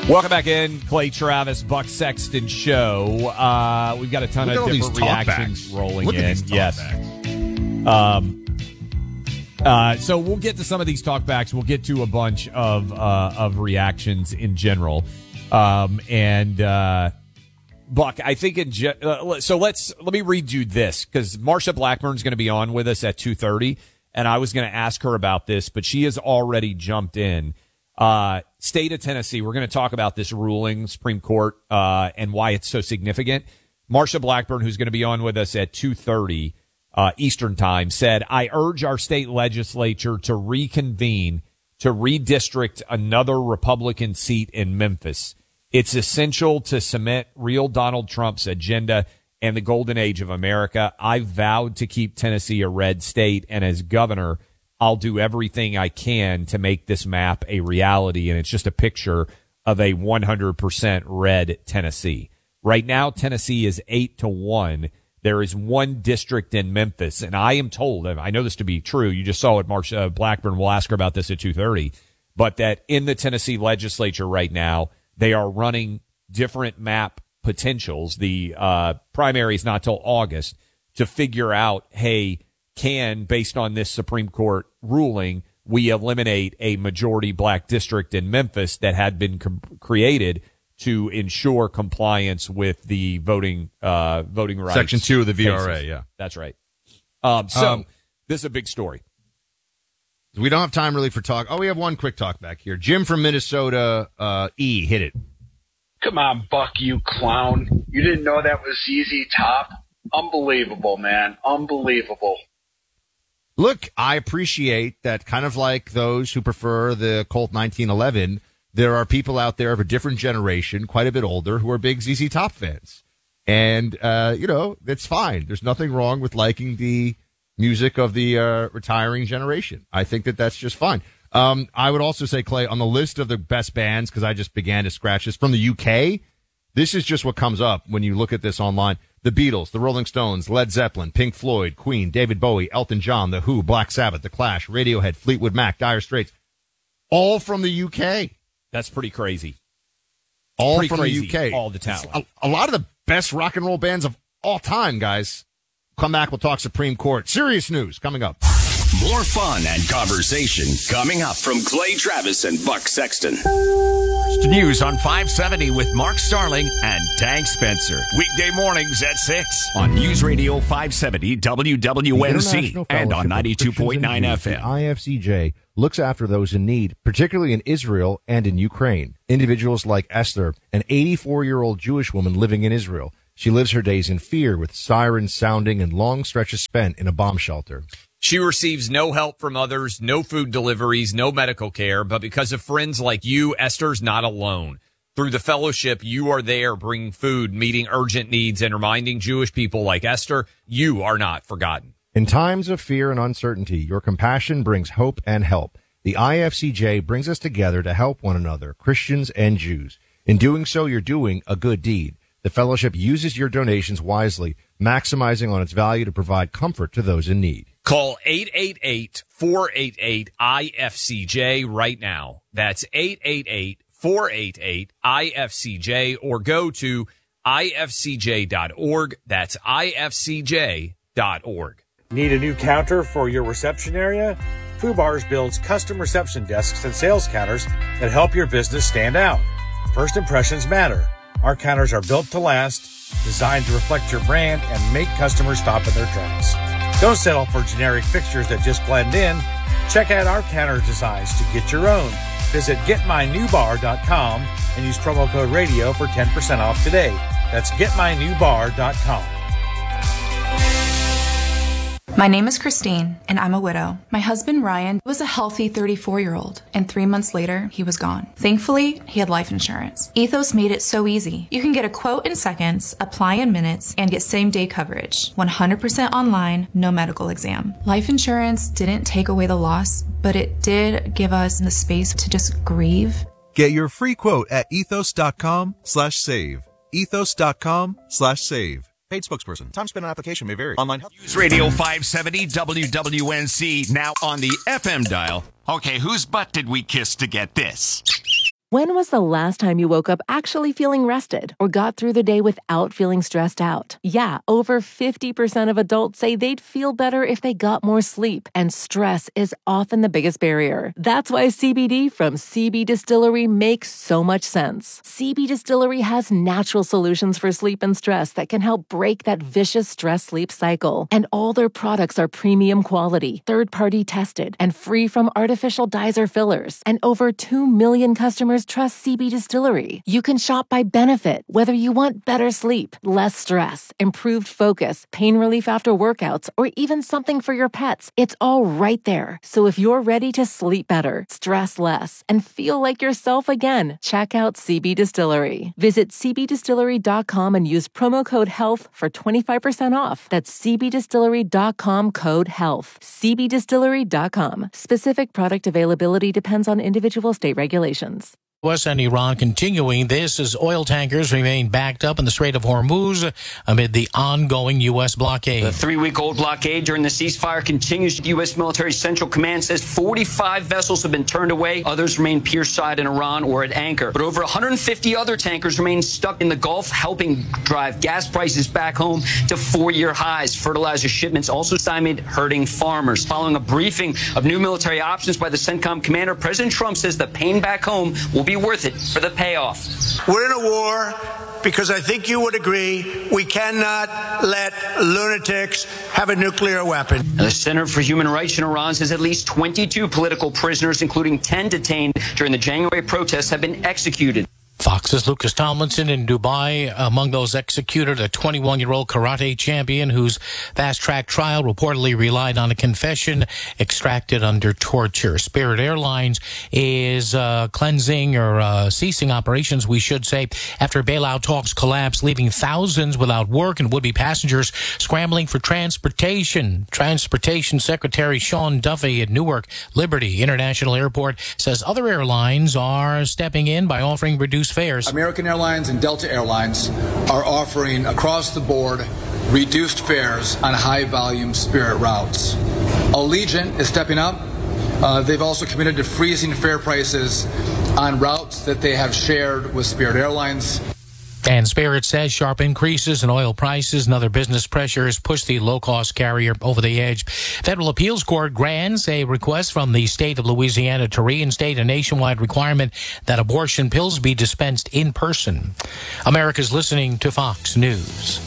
Welcome back in, Clay Travis, Buck Sexton Show. We've got a ton of different reactions rolling in. Yes. So we'll get to some of these talkbacks. We'll get to a bunch of reactions in general. Buck, I think so let me read you this, because Marsha Blackburn's going to be on with us at 2:30, and I was going to ask her about this, but she has already jumped in. State of Tennessee, we're going to talk about this ruling, Supreme Court, and why it's so significant. Marsha Blackburn, who's going to be on with us at 2:30 Eastern Time, said, I urge our state legislature to reconvene to redistrict another Republican seat in Memphis. It's essential to cement real Donald Trump's agenda and the golden age of America. I vowed to keep Tennessee a red state, and as governor, I'll do everything I can to make this map a reality. And it's just a picture of a 100% red Tennessee. Right now, Tennessee is 8-1. There is one district in Memphis, and I am told, I know this to be true, you just saw it, Marsha Blackburn, we'll ask her about this at 2:30, but that in the Tennessee legislature right now, they are running different map potentials. The primary is not till August, to figure out, hey, based on this Supreme Court ruling, we eliminate a majority black district in Memphis that had been created to ensure compliance with the voting rights. Section 2 of the VRA, cases. yeah. That's right. This is a big story. We don't have time really for talk. Oh, we have one quick talk back here. Jim from Minnesota, hit it. Come on, Buck, you clown. You didn't know that was ZZ Top? Unbelievable, man. Unbelievable. Look, I appreciate that, kind of like those who prefer the Colt 1911. There are people out there of a different generation, quite a bit older, who are big ZZ Top fans. And, it's fine. There's nothing wrong with liking the music of the retiring generation. I think that that's just fine. I would also say, Clay, on the list of the best bands, because I just began to scratch this, from the UK, this is just what comes up when you look at this online. The Beatles, the Rolling Stones, Led Zeppelin, Pink Floyd, Queen, David Bowie, Elton John, The Who, Black Sabbath, The Clash, Radiohead, Fleetwood Mac, Dire Straits, all from the UK. That's pretty crazy. All pretty from crazy, the UK. All the talent. A lot of the best rock and roll bands of all time, guys. Come back, we'll talk Supreme Court. Serious news coming up. More fun and conversation coming up from Clay Travis and Buck Sexton. News on 570 with Mark Starling and Tank Spencer. Weekday mornings at 6 on News Radio 570 WWNC and on 92.9 FM. The IFCJ looks after those in need, particularly in Israel and in Ukraine. Individuals like Esther, an 84-year-old Jewish woman living in Israel. She lives her days in fear with sirens sounding and long stretches spent in a bomb shelter. She receives no help from others, no food deliveries, no medical care, but because of friends like you, Esther's not alone. Through the fellowship, you are there bringing food, meeting urgent needs, and reminding Jewish people like Esther, you are not forgotten. In times of fear and uncertainty, your compassion brings hope and help. The IFCJ brings us together to help one another, Christians and Jews. In doing so, you're doing a good deed. The fellowship uses your donations wisely, maximizing on its value to provide comfort to those in need. Call 888-488-IFCJ right now. That's 888-488-IFCJ, or go to ifcj.org. That's ifcj.org. Need a new counter for your reception area? FUBARS builds custom reception desks and sales counters that help your business stand out. First impressions matter. Our counters are built to last, designed to reflect your brand, and make customers stop in their tracks. Don't settle for generic fixtures that just blend in. Check out our counter designs to get your own. Visit getmynewbar.com and use promo code radio for 10% off today. That's getmynewbar.com. My name is Christine, and I'm a widow. My husband, Ryan, was a healthy 34-year-old, and 3 months later, he was gone. Thankfully, he had life insurance. Ethos made it so easy. You can get a quote in seconds, apply in minutes, and get same-day coverage. 100% online, no medical exam. Life insurance didn't take away the loss, but it did give us the space to just grieve. Get your free quote at ethos.com/save. Ethos.com/save. Paid spokesperson. Time spent on application may vary. Online help. News Radio 570 WWNC, now on the FM dial. Okay, whose butt did we kiss to get this? When was the last time you woke up actually feeling rested or got through the day without feeling stressed out? Yeah, over 50% of adults say they'd feel better if they got more sleep, and stress is often the biggest barrier. That's why CBD from CB Distillery makes so much sense. CB Distillery has natural solutions for sleep and stress that can help break that vicious stress-sleep cycle. And all their products are premium quality, third-party tested, and free from artificial dyes or fillers. And over 2 million customers trust CB Distillery. You can shop by benefit, whether you want better sleep, less stress, improved focus, pain relief after workouts, or even something for your pets. It's all right there. So if you're ready to sleep better, stress less, and feel like yourself again, check out CB Distillery. Visit cbdistillery.com and use promo code HEALTH for 25% off. That's cbdistillery.com, code HEALTH. cbdistillery.com. Specific product availability depends on individual state regulations. U.S. and Iran continuing this as oil tankers remain backed up in the Strait of Hormuz amid the ongoing U.S. blockade. The 3-week-old blockade during the ceasefire continues. U.S. military central command says 45 vessels have been turned away. Others remain pierside in Iran or at anchor. But over 150 other tankers remain stuck in the Gulf, helping drive gas prices back home to 4-year highs. Fertilizer shipments also stymied, hurting farmers. Following a briefing of new military options by the CENTCOM commander, President Trump says the pain back home will be worth it for the payoff. We're in a war because I think you would agree we cannot let lunatics have a nuclear weapon. The Center for Human Rights in Iran says at least 22 political prisoners, including 10 detained during the January protests, have been executed. Fox's Lucas Tomlinson in Dubai. Among those executed, a 21-year-old karate champion whose fast-track trial reportedly relied on a confession extracted under torture. Spirit Airlines is cleansing or ceasing operations, we should say, after bailout talks collapsed, leaving thousands without work and would-be passengers scrambling for transportation. Transportation Secretary Sean Duffy at Newark Liberty International Airport says other airlines are stepping in by offering reduced fares. American Airlines and Delta Airlines are offering across the board reduced fares on high-volume Spirit routes. Allegiant is stepping up. They've also committed to freezing fare prices on routes that they have shared with Spirit Airlines. And Spirit says sharp increases in oil prices and other business pressures push the low-cost carrier over the edge. Federal Appeals Court grants a request from the state of Louisiana to reinstate a nationwide requirement that abortion pills be dispensed in person. America's listening to Fox News.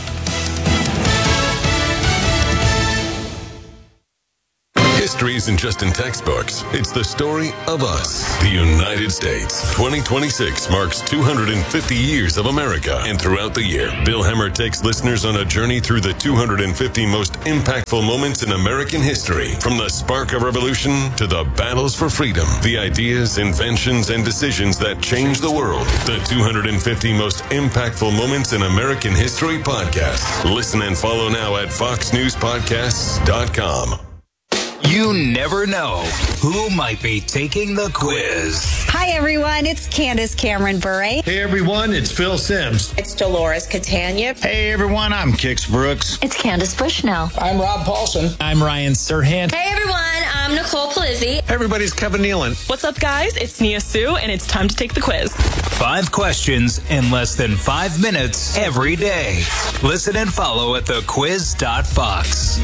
History isn't just in textbooks. It's the story of us, the United States. 2026 marks 250 years of America. And throughout the year, Bill Hemmer takes listeners on a journey through the 250 most impactful moments in American history. From the spark of revolution to the battles for freedom, the ideas, inventions, and decisions that changed the world. The 250 most impactful moments in American history podcast. Listen and follow now at foxnewspodcasts.com. You never know who might be taking the quiz. Hi, everyone. It's Candace Cameron Bure. Hey, everyone. It's Phil Sims. It's Dolores Catania. Hey, everyone. I'm Kix Brooks. It's Candace Bushnell. I'm Rob Paulson. I'm Ryan Serhant. Hey, everyone. I'm Nicole Palizzi. Hey, everybody. It's Kevin Nealon. What's up, guys? It's Nia Sue, and it's time to take the quiz. 5 questions in less than 5 minutes every day. Listen and follow at thequiz.fox.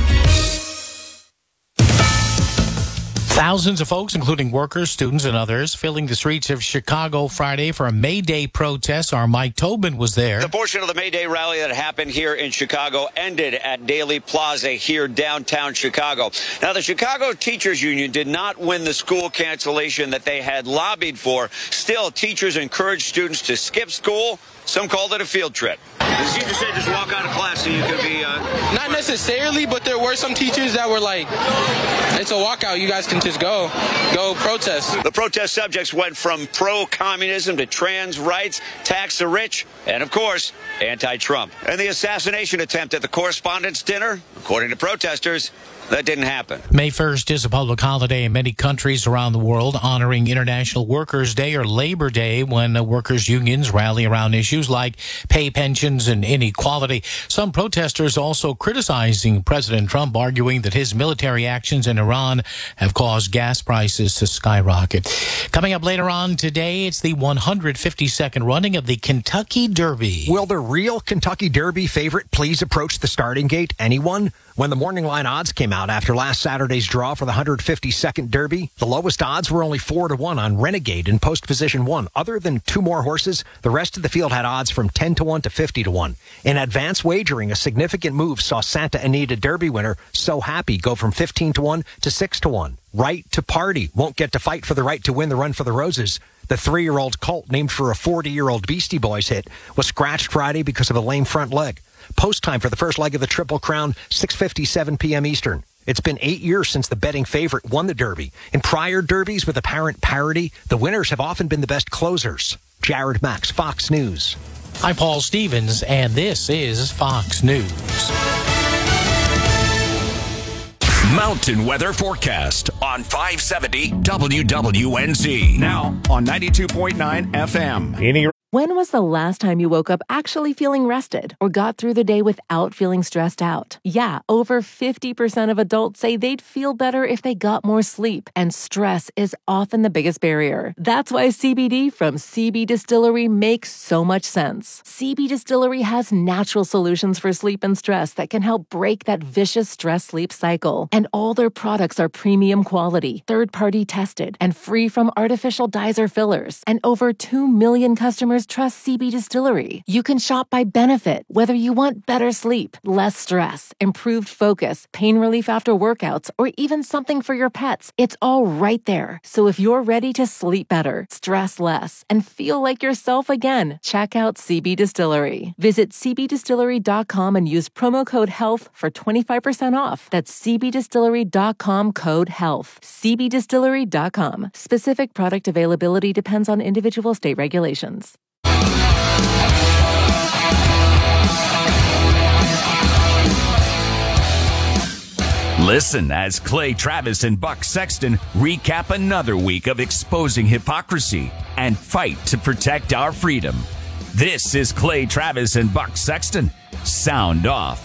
Thousands of folks, including workers, students, and others, filling the streets of Chicago Friday for a May Day protest. Our Mike Tobin was there. The portion of the May Day rally that happened here in Chicago ended at Daley Plaza here downtown Chicago. Now, the Chicago Teachers Union did not win the school cancellation that they had lobbied for. Still, teachers encouraged students to skip school. Some called it a field trip. The teachers said just walk out of class so you could be... Not necessarily, but there were some teachers that were like, it's a walkout. You guys can just go protest. The protest subjects went from pro-communism to trans rights, tax the rich, and, of course, anti-Trump. And the assassination attempt at the Correspondents' Dinner, according to protesters, that didn't happen. May 1st is a public holiday in many countries around the world, honoring International Workers' Day or Labor Day, when workers' unions rally around issues like pay, pensions, and inequality. Some protesters also criticize criticizing President Trump, arguing that his military actions in Iran have caused gas prices to skyrocket. Coming up later on today, it's the 152nd running of the Kentucky Derby. Will the real Kentucky Derby favorite please approach the starting gate? Anyone? When the morning line odds came out after last Saturday's draw for the 152nd Derby, the lowest odds were only 4-1 on Renegade in post position 1. Other than 2 more horses, the rest of the field had odds from 10-1 to 50-1. In advance wagering, a significant move saw Santa Anita Derby winner So Happy go from 15-1 to 6-1. Right to Party won't get to fight for the right to win the Run for the Roses. The 3-year-old colt named for a 40-year-old Beastie Boys hit was scratched Friday because of a lame front leg. Post time for the first leg of the Triple Crown, 6:57 p.m. Eastern. It's been 8 years since the betting favorite won the Derby. In prior Derbies with apparent parity, the winners have often been the best closers. Jared Max, Fox News. I'm Paul Stevens, and this is Fox News. Mountain weather forecast on 570 WWNZ. Now on 92.9 FM. When was the last time you woke up actually feeling rested or got through the day without feeling stressed out? Yeah, over 50% of adults say they'd feel better if they got more sleep, and stress is often the biggest barrier. That's why CBD from CB Distillery makes so much sense. CB Distillery has natural solutions for sleep and stress that can help break that vicious stress-sleep cycle. And all their products are premium quality, third-party tested, and free from artificial dyes or fillers. And over 2 million customers trust CB Distillery. You can shop by benefit, whether you want better sleep, less stress, improved focus, pain relief after workouts, or even something for your pets. It's all right there. So if you're ready to sleep better, stress less, and feel like yourself again, check out CB Distillery. Visit cbdistillery.com and use promo code HEALTH for 25% off. That's cbdistillery.com code HEALTH. cbdistillery.com. Specific product availability depends on individual state regulations. Listen as Clay Travis and Buck Sexton recap another week of exposing hypocrisy and fight to protect our freedom. This is Clay Travis and Buck Sexton. Sound off.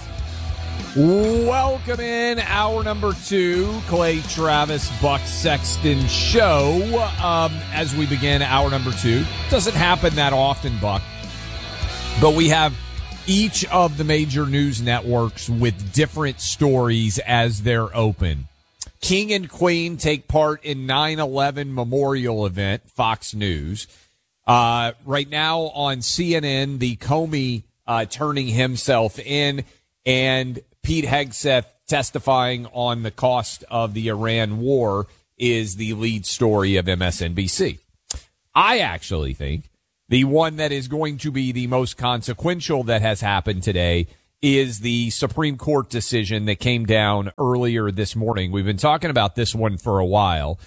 Welcome in hour number 2, Clay Travis, Buck Sexton show. As we begin hour number 2, doesn't happen that often, Buck, but we have each of the major news networks with different stories as they're open. King and Queen take part in 9/11 memorial event, Fox News. Right now on CNN, the Comey turning himself in, and Pete Hegseth testifying on the cost of the Iran war is the lead story of MSNBC. I actually think the one that is going to be the most consequential that has happened today is the Supreme Court decision that came down earlier this morning. We've been talking about this one for a while.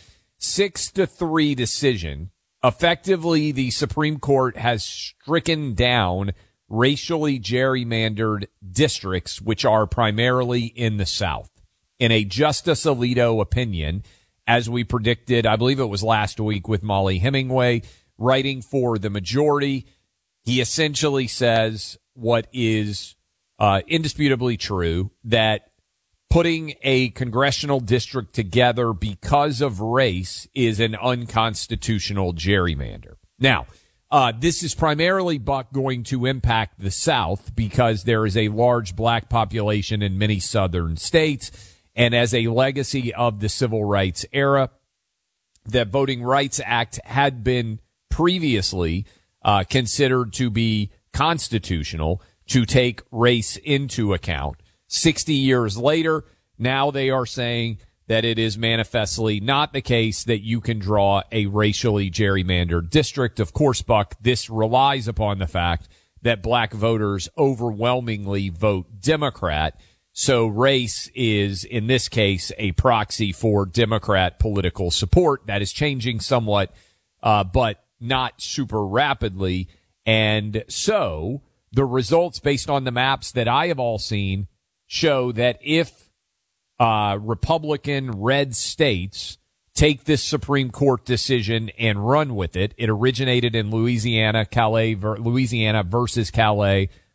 6-3 decision. Effectively, the Supreme Court has stricken down racially gerrymandered districts, which are primarily in the South. In a Justice Alito opinion, as we predicted, I believe it was last week with Molly Hemingway, writing for the majority, he essentially says what is indisputably true, that putting a congressional district together because of race is an unconstitutional gerrymander. Now, this is primarily, Buck, going to impact the South because there is a large black population in many southern states. And as a legacy of the Civil Rights era, the Voting Rights Act had been previously considered to be constitutional to take race into account. 60 years later, now they are saying that it is manifestly not the case that you can draw a racially gerrymandered district. Of course, Buck, this relies upon the fact that black voters overwhelmingly vote Democrat. So race is, in this case, a proxy for Democrat political support. That is changing somewhat, but not super rapidly. And so the results based on the maps that I have all seen show that if Republican red states take this Supreme Court decision and run with it, it originated in Louisiana versus Calais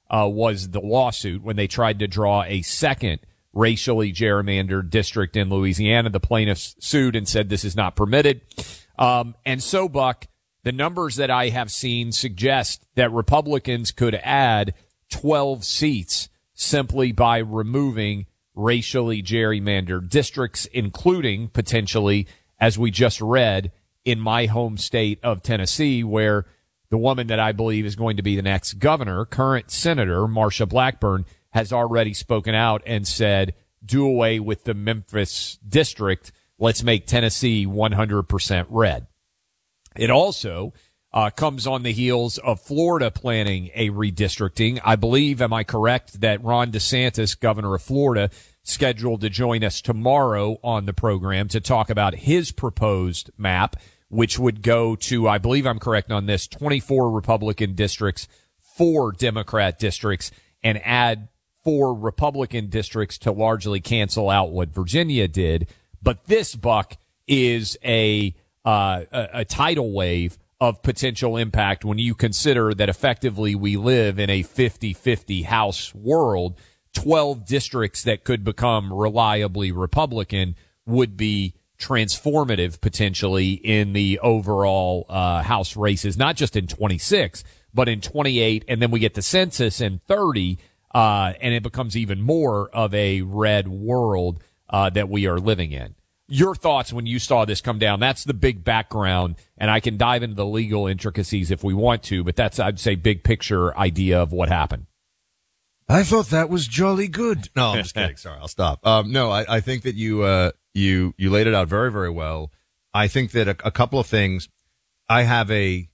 was the lawsuit when they tried to draw a second racially gerrymandered district in Louisiana. The plaintiffs sued and said this is not permitted. And so, Buck, the numbers that I have seen suggest that Republicans could add 12 seats simply by removing racially gerrymandered districts, including potentially, as we just read, in my home state of Tennessee, where the woman that I believe is going to be the next governor, current Senator Marsha Blackburn, has already spoken out and said, do away with the Memphis district. Let's make Tennessee 100% red. It also comes on the heels of Florida planning a redistricting. I believe, am I correct, that Ron DeSantis, governor of Florida, scheduled to join us tomorrow on the program to talk about his proposed map, which would go to, I believe I'm correct on this, 24 Republican districts, 4 Democrat districts, and add 4 Republican districts to largely cancel out what Virginia did. But this, Buck, is a tidal wave of potential impact when you consider that effectively we live in a 50-50 House world. 12 districts that could become reliably Republican would be transformative potentially in the overall House races, not just in 26, but in 28. And then we get the census in 30, and it becomes even more of a red world that we are living in. Your thoughts when you saw this come down? That's the big background, and I can dive into the legal intricacies if we want to, but that's, I'd say, big picture idea of what happened. I thought that was jolly good. No, I'm just kidding. Sorry, I'll stop. No, I think that you laid it out very, very well. I think that a couple of things. I have a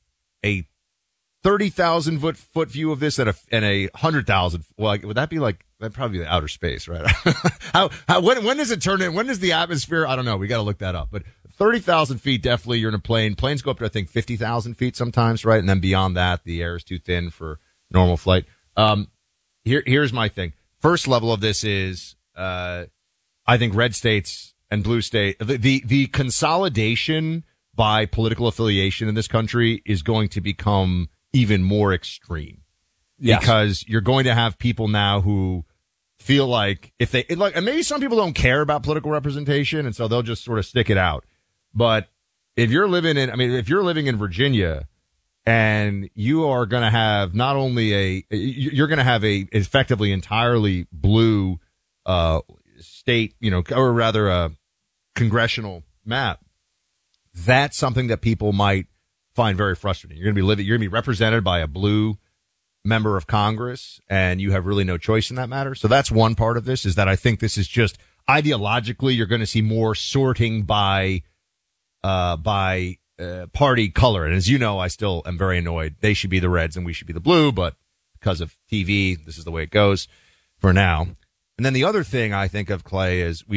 30,000 foot view of this and a 100,000. Well, would that be like, that'd probably be the outer space, right? When does it turn in? When does the atmosphere? I don't know. We got to look that up. But 30,000 feet, definitely you're in a plane. Planes go up to, I think, 50,000 feet sometimes, right? And then beyond that, the air is too thin for normal flight. Here's my thing. First level of this is, I think red states and blue state, the consolidation by political affiliation in this country is going to become even more extreme. Yes. Because you're going to have people now who feel like and maybe some people don't care about political representation, and so they'll just sort of stick it out. But if you're living in Virginia, and you are going to have not only you're going to have a effectively entirely blue state, or rather a congressional map. That's something that people might find very frustrating. You're going to be represented by a blue member of Congress, and you have really no choice in that matter. So that's one part of this, is that I think this is just ideologically, you're going to see more sorting by party color. And as you know, I still am very annoyed. They should be the reds and we should be the blue, but because of TV, this is the way it goes for now. And then the other thing I think of, Clay, is